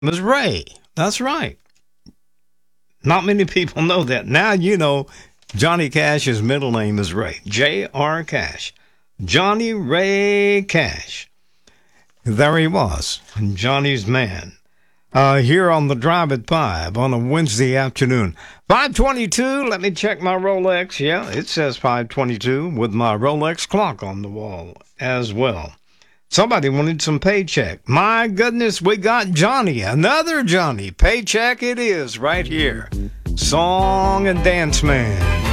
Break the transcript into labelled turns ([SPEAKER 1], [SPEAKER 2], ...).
[SPEAKER 1] was Ray. That's right. Not many people know that. Now you know Johnny Cash's middle name is Ray. J.R. Cash. Johnny Ray Cash. There he was, Johnny's man. Here on the Drive at 5 on a Wednesday afternoon. 5:22, let me check my Rolex. Yeah, it says 5:22 with my Rolex clock on the wall as well. Somebody wanted some paycheck. My goodness, we got Johnny, another Johnny. Paycheck it is right here. Song and Dance Man.